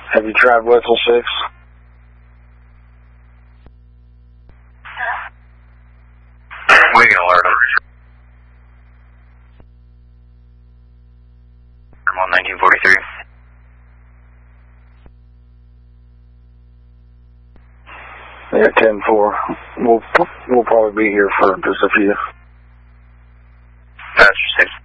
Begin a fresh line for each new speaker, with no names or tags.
Have you tried Wetzel 6?
Wing alert. 1943.
Yeah, 10-4. We'll probably be here for just a few.
That's 6.